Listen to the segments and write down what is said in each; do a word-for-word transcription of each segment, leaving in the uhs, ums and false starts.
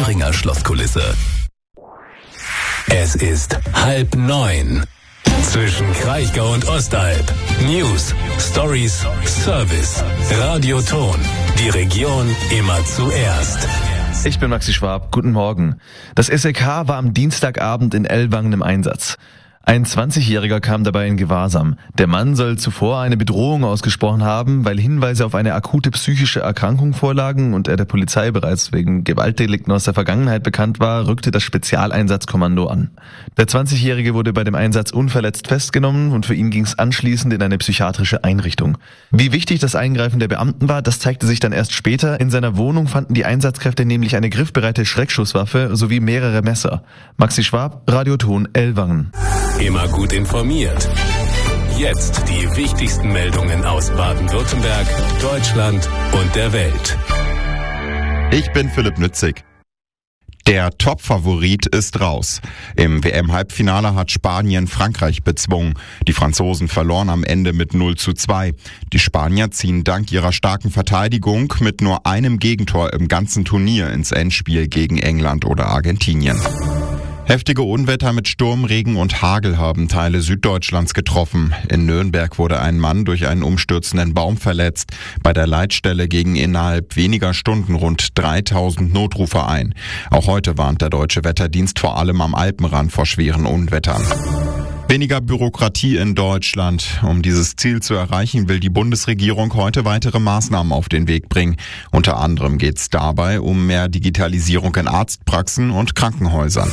Thüringer Schlosskulisse. Es ist halb neun. Zwischen Kraichgau und Ostalb. News, Stories, Service, Radioton. Die Region immer zuerst. Ich bin Maxi Schwab. Guten Morgen. Das S E K war am Dienstagabend in Ellwangen im Einsatz. Ein zwanzigjähriger kam dabei in Gewahrsam. Der Mann soll zuvor eine Bedrohung ausgesprochen haben, weil Hinweise auf eine akute psychische Erkrankung vorlagen und er der Polizei bereits wegen Gewaltdelikten aus der Vergangenheit bekannt war, rückte das Spezialeinsatzkommando an. Der zwanzigjährige wurde bei dem Einsatz unverletzt festgenommen und für ihn ging es anschließend in eine psychiatrische Einrichtung. Wie wichtig das Eingreifen der Beamten war, das zeigte sich dann erst später. In seiner Wohnung fanden die Einsatzkräfte nämlich eine griffbereite Schreckschusswaffe sowie mehrere Messer. Maxi Schwab, Radioton Ellwangen. Immer gut informiert. Jetzt die wichtigsten Meldungen aus Baden-Württemberg, Deutschland und der Welt. Ich bin Philipp Nützig. Der Top-Favorit ist raus. Im W M-Halbfinale hat Spanien Frankreich bezwungen. Die Franzosen verloren am Ende mit null zu zwei. Die Spanier ziehen dank ihrer starken Verteidigung mit nur einem Gegentor im ganzen Turnier ins Endspiel gegen England oder Argentinien. Heftige Unwetter mit Sturm, Regen und Hagel haben Teile Süddeutschlands getroffen. In Nürnberg wurde ein Mann durch einen umstürzenden Baum verletzt. Bei der Leitstelle gingen innerhalb weniger Stunden rund dreitausend Notrufe ein. Auch heute warnt der Deutsche Wetterdienst vor allem am Alpenrand vor schweren Unwettern. Weniger Bürokratie in Deutschland. Um dieses Ziel zu erreichen, will die Bundesregierung heute weitere Maßnahmen auf den Weg bringen. Unter anderem geht es dabei um mehr Digitalisierung in Arztpraxen und Krankenhäusern.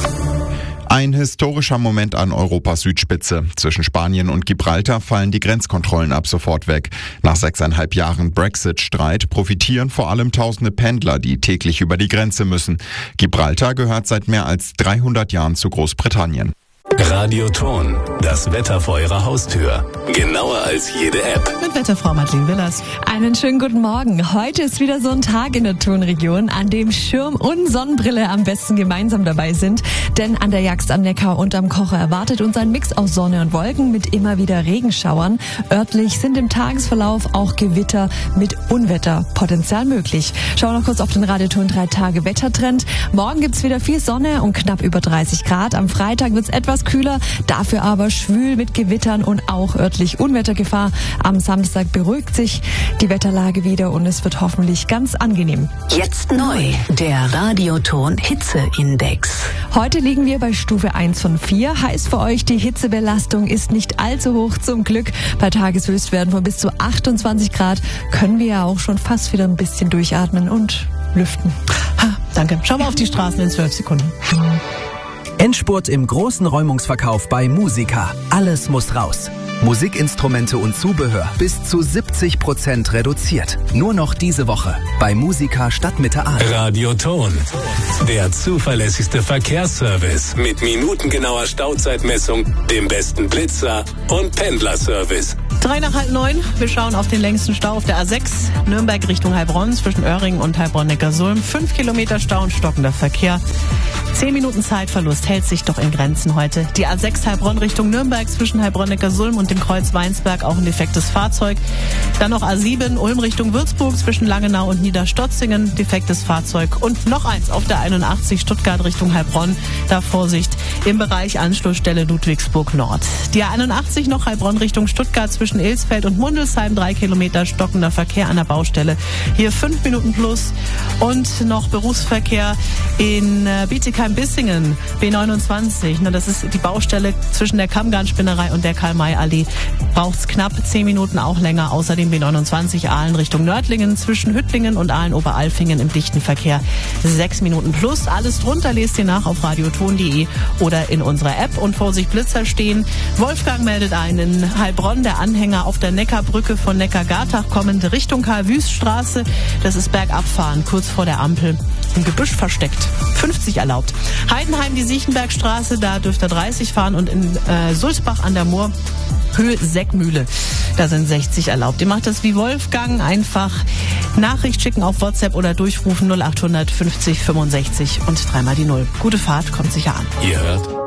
Ein historischer Moment an Europas Südspitze. Zwischen Spanien und Gibraltar fallen die Grenzkontrollen ab sofort weg. Nach sechseinhalb Jahren Brexit-Streit profitieren vor allem tausende Pendler, die täglich über die Grenze müssen. Gibraltar gehört seit mehr als dreihundert Jahren zu Großbritannien. Radioton, das Wetter vor Ihrer Haustür. Genauer als jede App. Mit Wetterfrau Madeleine Willers. Einen schönen guten Morgen. Heute ist wieder so ein Tag in der Tonregion, an dem Schirm und Sonnenbrille am besten gemeinsam dabei sind. Denn an der Jagst am Neckar und am Kocher erwartet uns ein Mix aus Sonne und Wolken mit immer wieder Regenschauern. Örtlich sind im Tagesverlauf auch Gewitter mit Unwetterpotenzial möglich. Schauen wir noch kurz auf den Radioton drei Tage Wettertrend. Morgen gibt's wieder viel Sonne und knapp über dreißig Grad. Am Freitag wird's etwas kühler, dafür aber schwül mit Gewittern und auch örtlich Unwettergefahr. Am Samstag beruhigt sich die Wetterlage wieder und es wird hoffentlich ganz angenehm. Jetzt neu, der Radioton Hitzeindex. Heute liegen wir bei Stufe eins von vier. Heißt für euch, die Hitzebelastung ist nicht allzu hoch zum Glück. Bei Tageshöchstwerten von bis zu achtundzwanzig Grad können wir ja auch schon fast wieder ein bisschen durchatmen und lüften. Ha, danke. Schauen wir auf die Straßen in zwölf Sekunden. Endspurt im großen Räumungsverkauf bei Musica. Alles muss raus. Musikinstrumente und Zubehör bis zu siebzig Prozent reduziert. Nur noch diese Woche bei Musica Stadtmitte Aalen. Radioton, der zuverlässigste Verkehrsservice mit minutengenauer Stauzeitmessung, dem besten Blitzer und Pendlerservice. Drei nach halb neun. Wir schauen auf den längsten Stau auf der A sechs. Nürnberg Richtung Heilbronn zwischen Öhringen und Heilbronn-Neckarsulm. Fünf Kilometer Stau und stockender Verkehr. Zehn Minuten Zeitverlust hält sich doch in Grenzen heute. Die A sechs Heilbronn Richtung Nürnberg zwischen Heilbronn-Neckarsulm und dem Kreuz Weinsberg auch ein defektes Fahrzeug. Dann noch A sieben Ulm Richtung Würzburg zwischen Langenau und Niederstotzingen, defektes Fahrzeug. Und noch eins auf der einundachtzig Stuttgart Richtung Heilbronn. Da Vorsicht im Bereich Anschlussstelle Ludwigsburg Nord. Die A einundachtzig noch Heilbronn Richtung Stuttgart zwischen Ilsfeld und Mundelsheim. Drei Kilometer stockender Verkehr an der Baustelle. Hier fünf Minuten plus. Und noch Berufsverkehr in Bietigheim-Bissingen, B neunundzwanzig. Na, das ist die Baustelle zwischen der Kammgarnspinnerei und der Karl-May-Allee. Braucht es knapp zehn Minuten, auch länger. Außerdem B neunundzwanzig Aalen Richtung Nördlingen zwischen Hüttlingen und Aalen-Oberalfingen im dichten Verkehr. Sechs Minuten plus. Alles drunter lest ihr nach auf radioton punkt de oder in unserer App. Und Vorsicht, Blitzer stehen. Wolfgang meldet ein in Heilbronn, der Anhänger auf der Neckarbrücke von Neckar-Gartach kommend Richtung Karl-Wüst-Straße. Das ist Bergabfahren, kurz vor der Ampel. Im Gebüsch versteckt. fünfzig erlaubt. Heidenheim, die Siechenbergstraße, da dürft ihr dreißig fahren und in äh, Sulzbach an der Moor Höhe Seckmühle, da sind sechzig erlaubt. Ihr macht das wie Wolfgang, einfach Nachricht schicken auf WhatsApp oder durchrufen null acht hundert fünfzig fünfundsechzig und dreimal die Null. Gute Fahrt, kommt sicher an. Ihr hört